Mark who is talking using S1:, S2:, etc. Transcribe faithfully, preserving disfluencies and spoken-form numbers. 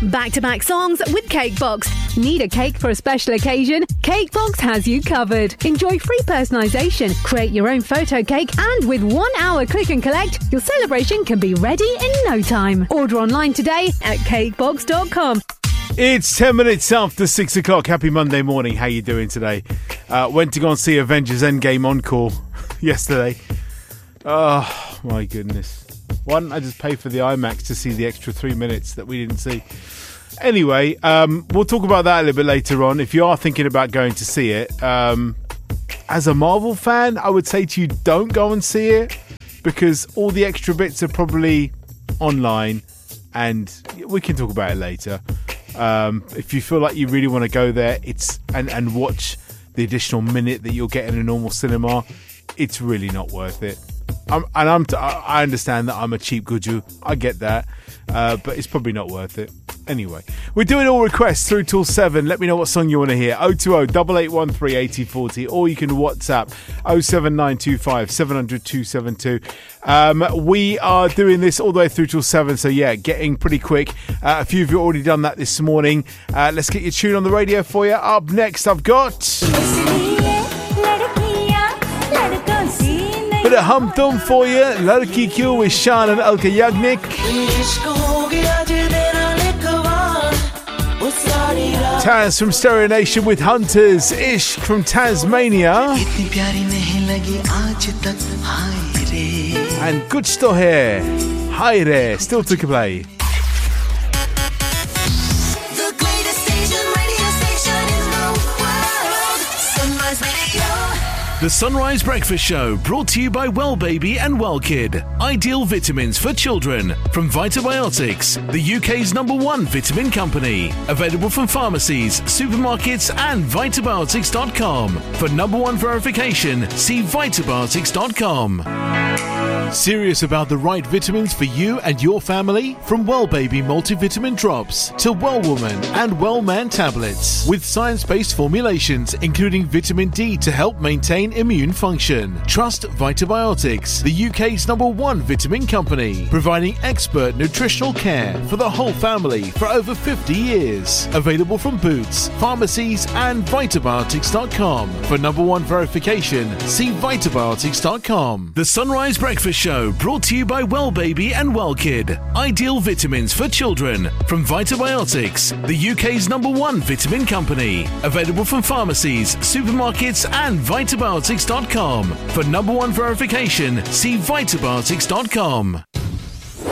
S1: Back-to-back songs with Cakebox. Need a cake for a special occasion? Cakebox has you covered. Enjoy free personalisation, create your own photo cake, and with one hour click and collect, your celebration can be ready in no time. Order online today at cakebox dot com.
S2: It's ten minutes after six o'clock. Happy Monday morning. How you doing today? Uh, went to go and see Avengers Endgame Encore yesterday. Oh, my goodness. Why didn't I just pay for the IMAX to see the extra three minutes that we didn't see? Anyway, um, we'll talk about that a little bit later on. If you are thinking about going to see it, um, as a Marvel fan, I would say to you, don't go and see it, because all the extra bits are probably online, and we can talk about it later. Um, if you feel like you really want to go there, it's and, and watch the additional minute that you'll get in a normal cinema, it's really not worth it. I'm, and I'm t- I understand that I'm a cheap guju. I get that, uh, but it's probably not worth it. Anyway, we're doing all requests through till seven. Let me know what song you want to hear. oh two oh, eight eight one three, eight oh four oh, or you can WhatsApp oh seven nine two five, seven hundred, two seven two. Um, we are doing this all the way through till seven, so yeah, getting pretty quick. Uh, a few of you have already done that this morning. Uh, let's get your tune on the radio for you. Up next, I've got bit of Hum Tum for you. Ladki Q with Shan and Alka Yagnik. Taz from Stereo Nation with Hunters. Ish from Tasmania. And Kuch To Hai. Hi Re. Still to play.
S3: The Sunrise Breakfast Show, brought to you by Well Baby and Well Kid. Ideal vitamins for children from Vitabiotics, the U K's number one vitamin company. Available from pharmacies, supermarkets and vitabiotics dot com. For number one verification, see vitabiotics dot com. Serious about the right vitamins for you and your family? From Well Baby multivitamin drops to Well Woman and Well Man tablets. With science-based formulations including vitamin D to help maintain immune function. Trust Vitabiotics, the U K's number one vitamin company, providing expert nutritional care for the whole family for over fifty years. Available from Boots, pharmacies and vitabiotics dot com. For number one verification, see vitabiotics dot com. The Sunrise Breakfast Show, brought to you by Well Baby and Well Kid. Ideal vitamins for children from Vitabiotics, the U K's number one vitamin company. Available from pharmacies, supermarkets and vitabiotics dot com. For number one verification, see vitabiotics dot com.